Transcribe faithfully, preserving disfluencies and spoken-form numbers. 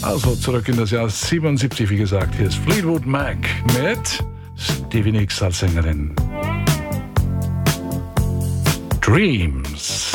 Also zurück in das Jahr siebenundsiebzig, wie gesagt. Hier ist Fleetwood Mac mit Stevie Nicks als Sängerin. Dreams.